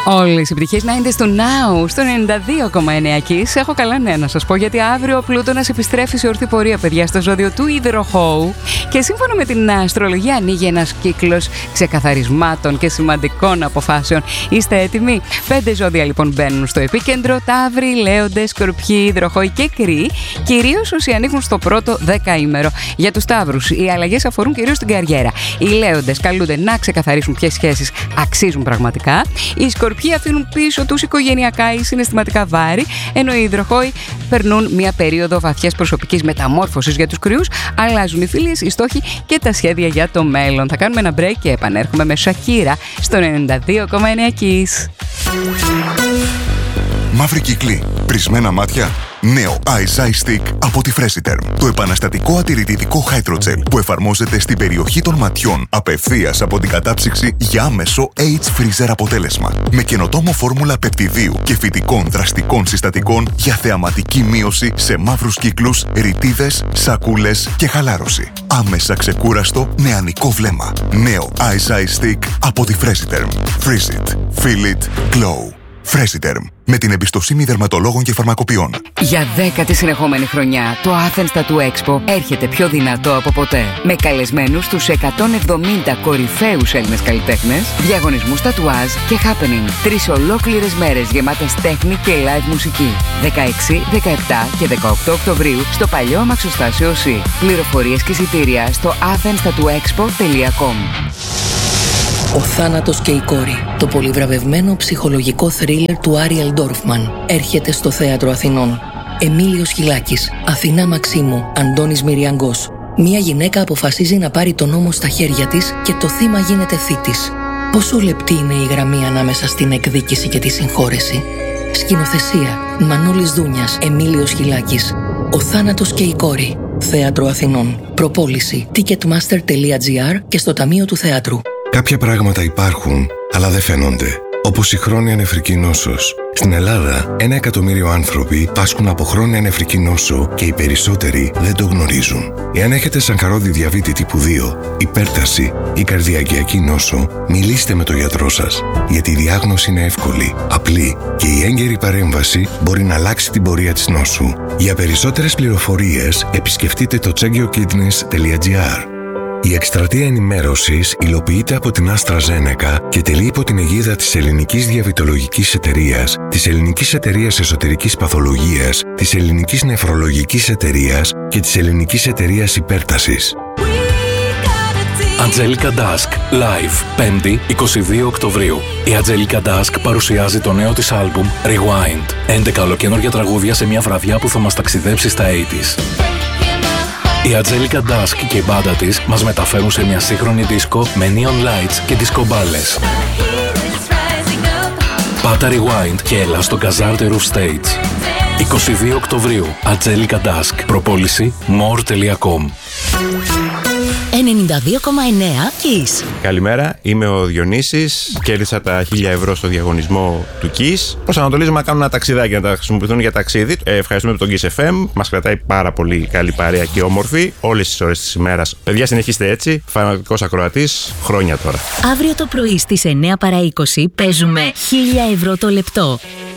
Όλες οι επιτυχίες να είναι στο Now, στο 92,9 Kiss. Έχω καλά νέα να σας πω, γιατί αύριο ο Πλούτονας επιστρέφει σε ορθή πορεία, παιδιά, στο ζώδιο του Υδροχόου. Και σύμφωνα με την αστρολογία ανοίγει ένας κύκλος ξεκαθαρισμάτων και σημαντικών αποφάσεων. Είστε έτοιμοι? 5 ζώδια λοιπόν μπαίνουν στο επίκεντρο: Ταύροι, Λέοντες, Σκορπιοί, Υδροχόοι και Κρυοί. Κυρίως όσοι ανήκουν στο πρώτο δεκαήμερο. Για τους Ταύρους, οι αλλαγές αφορούν κυρίως την καριέρα. Οι Λέοντες καλούνται να ξεκαθαρίσουν ποιες σχέσεις αξίζουν πραγματικά. Οι Σκορπιοί αφήνουν πίσω τους οικογενειακά ή συναισθηματικά βάρη, ενώ οι Υδροχόοι περνούν μια περίοδο βαθιάς προσωπικής μεταμόρφωσης. Για τους Κρυούς αλλάζουν οι φιλίες, οι στόχοι και τα σχέδια για το μέλλον. Θα κάνουμε ένα break και επανέρχομαι με Shakira στο 92,9 Kiss. Μαύρη κύκλη, πρισμένα μάτια. Νέο Ice Ice Stick από τη Freshiterm. Το επαναστατικό ατηρητικό Hydrogel που εφαρμόζεται στην περιοχή των ματιών απευθείας από την κατάψυξη για άμεσο H-Freezer αποτέλεσμα. Με καινοτόμο φόρμουλα πεπτιδίου και φυτικών δραστικών συστατικών για θεαματική μείωση σε μαύρους κύκλους, ρητίδες, σακούλες και χαλάρωση. Άμεσα ξεκούραστο νεανικό βλέμμα. Νέο Ice Ice Stick από τη Freshiterm. Freeze it. Feel it. Glow. Freshiterm. Με την εμπιστοσύνη δερματολόγων και φαρμακοποιών. Για 10η συνεχόμενη χρονιά, το Athens Tattoo Expo έρχεται πιο δυνατό από ποτέ. Με καλεσμένους τους 170 κορυφαίους Έλληνες καλλιτέχνες, διαγωνισμούς τατουάζ και happening. 3 ολόκληρες μέρες γεμάτες τέχνη και live μουσική. 16, 17 και 18 Οκτωβρίου στο παλιό Αμαξοστάσιο C. Πληροφορίες και εισιτήρια στο athenstatooexpo.com. Ο θάνατος και η κόρη. Το πολυβραβευμένο ψυχολογικό θρίλερ του Άριελ Ντόρφμαν έρχεται στο Θέατρο Αθηνών. Εμίλιος Χιλάκης, Αθηνά Μαξίμου, Αντώνης Μυριαγκός. Μια γυναίκα αποφασίζει να πάρει τον νόμο στα χέρια της και το θύμα γίνεται θήτης. Πόσο λεπτή είναι η γραμμή ανάμεσα στην εκδίκηση και τη συγχώρεση. Σκηνοθεσία: Μανώλης Δούνιας, Εμίλιος Χιλάκης. Ο θάνατος και η κόρη. Θέατρο Αθηνών. Προπόληση: ticketmaster.gr και στο Ταμείο του Θεάτρου. Κάποια πράγματα υπάρχουν, αλλά δεν φαίνονται. Όπως η χρόνια νεφρική νόσος. Στην Ελλάδα, 1 εκατομμύριο άνθρωποι πάσχουν από χρόνια νεφρική νόσο και οι περισσότεροι δεν το γνωρίζουν. Εάν έχετε σαγχαρώδη διαβήτη τύπου 2, υπέρταση ή καρδιαγγειακή νόσο, μιλήστε με τον γιατρό σας. Γιατί η διάγνωση είναι εύκολη, απλή και η έγκαιρη παρέμβαση μπορεί να αλλάξει την πορεία της νόσου. Για περισσότερες πληροφορίες, επισκεφτείτε το checkyourkidneys.gr. Η εκστρατεία ενημέρωσης υλοποιείται από την AstraZeneca και τελεί υπό την αιγίδα της Ελληνικής Διαβητολογικής Εταιρείας, της Ελληνικής Εταιρείας Εσωτερικής Παθολογίας, της Ελληνικής Νεφρολογικής Εταιρείας και της Ελληνικής Εταιρείας Υπέρτασης. Angelica Dusk, live, 5η, 22 Οκτωβρίου. Η Angelica Dusk παρουσιάζει το νέο της άλμπουμ Rewind. 11 ολοκαίνουργια τραγούδια σε μια βραδιά που θα μας ταξιδέψει στα 80's. Η Angelica Dusk και η μπάντα της μας μεταφέρουν σε μια σύγχρονη δίσκο με neon lights και δισκομπάλες. Πάτα Rewind και έλα στο Gazarte Roof Stage. 22 Οκτωβρίου, Angelica Dusk. Προπόληση more.com. 92,9 Kiss. Καλημέρα, είμαι ο Διονύσης. Κέρδισα τα 1.000 ευρώ στο διαγωνισμό του Kiss. Προσανατολίζουμε να κάνουν ένα ταξιδάκι, να τα χρησιμοποιηθούν για ταξίδι. Ευχαριστούμε τον Kiss FM. Μας κρατάει πάρα πολύ καλή παρέα και όμορφη όλες τις ώρες της ημέρας. Παιδιά, συνεχίστε έτσι. Φανατικός ακροατής, χρόνια τώρα. Αύριο το πρωί στις 9 παρά 20 παίζουμε 1.000 ευρώ το λεπτό.